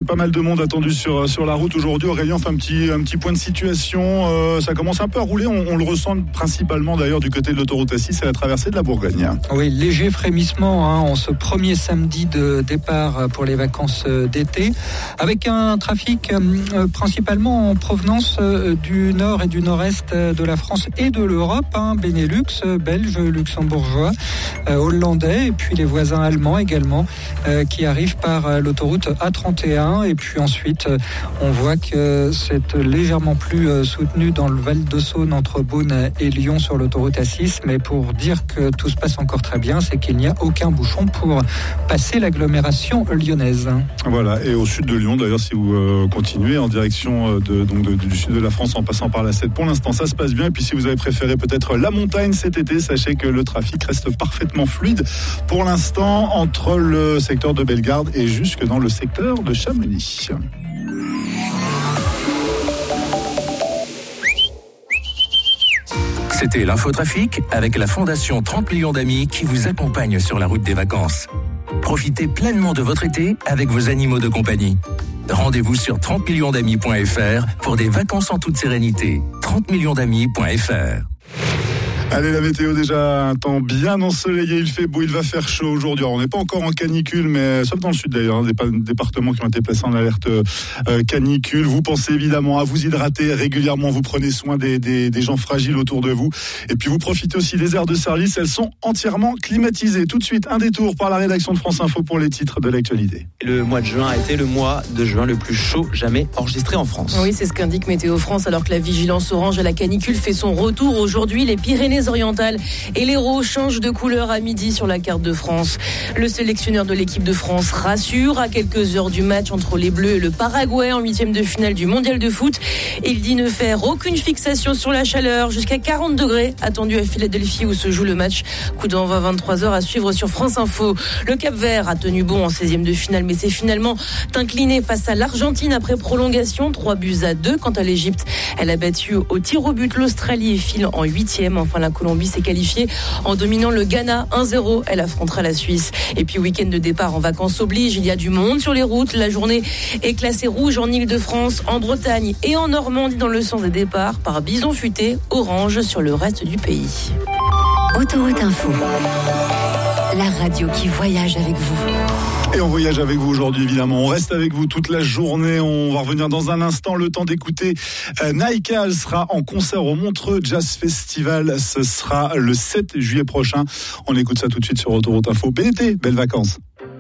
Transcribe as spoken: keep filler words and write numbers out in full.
pas mal de monde attendu sur, sur la route aujourd'hui. Aurélien, on fait un petit, un petit point de situation. Euh, ça commence un peu à rouler. On, on le ressent principalement d'ailleurs du côté de l'autoroute A six, à la traversée de la Bourgogne. Oui, léger frémissement hein, en ce premier samedi de départ pour les vacances d'été, avec un trafic euh, principalement en provenance euh, du nord et du nord-est de la France et de l'Europe, hein, Benelux, belge, luxembourgeois, euh, hollandais, et puis les voisins allemands également, euh, qui arrivent par euh, l'autoroute A trente et un. Et puis ensuite, euh, on voit que c'est légèrement plus euh, soutenu dans le Val de Saône entre Beaune et Lyon sur l'autoroute A six. Mais pour dire que tout se passe encore très bien, c'est qu'il n'y a aucun bouchon pour passer l'agglomération lyonnaise. Voilà, et au sud de Lyon, d'ailleurs, si vous euh, continuez en direction de, donc de, du sud de la France en passant par la sept, pour l'instant, ça se passe bien. Et puis si vous avez préféré peut-être la montagne cet été, sachez que le trafic reste parfaitement fluide pour l'instant entre le secteur de Bellegarde et jusque dans le secteur de Chamonix. C'était l'infotrafic avec la Fondation trente millions d'amis qui vous accompagne sur la route des vacances. Profitez pleinement de votre été avec vos animaux de compagnie. Rendez-vous sur trente millions d'amis point f r pour des vacances en toute sérénité. trente millions d'amis point f r. Allez, la météo déjà, un temps bien ensoleillé, il fait beau, il va faire chaud aujourd'hui. Alors, on n'est pas encore en canicule, mais sauf dans le sud d'ailleurs, hein, des départements qui ont été placés en alerte euh, canicule. Vous pensez évidemment à vous hydrater régulièrement, vous prenez soin des, des, des gens fragiles autour de vous. Et puis vous profitez aussi des aires de service, elles sont entièrement climatisées. Tout de suite, un détour par la rédaction de France Info pour les titres de l'actualité. Le mois de juin a été le mois de juin le plus chaud jamais enregistré en France. Oui, c'est ce qu'indique Météo France, alors que la vigilance orange à la canicule fait son retour aujourd'hui. Les Pyrénées orientales et l'Hérault changent de couleur à midi sur la carte de France. Le sélectionneur de l'équipe de France rassure à quelques heures du match entre les Bleus et le Paraguay en huitième de finale du mondial de foot. Il dit ne faire aucune fixation sur la chaleur, jusqu'à quarante degrés attendu à Philadelphie où se joue le match. Coup d'envoi vingt-trois heures à suivre sur France Info. Le Cap-Vert a tenu bon en seizième de finale, mais s'est finalement incliné face à l'Argentine après prolongation, trois buts à deux. Quant à l'Égypte, elle a battu au tir au but l'Australie et file en huitième. Enfin, la Colombie s'est qualifiée en dominant le Ghana un zéro. Elle affrontera la Suisse. Et puis week-end de départ en vacances oblige, il y a du monde sur les routes. La journée est classée rouge en Ile-de-France, en Bretagne et en Normandie dans le sens des départs, par bison futé, orange sur le reste du pays. Autoroute Info, la radio qui voyage avec vous. Et on voyage avec vous aujourd'hui, évidemment. On reste avec vous toute la journée. On va revenir dans un instant. Le temps d'écouter euh, Naïka. Elle sera en concert au Montreux Jazz Festival. Ce sera le sept juillet prochain. On écoute ça tout de suite sur Autoroute Info. Bel été, belles vacances.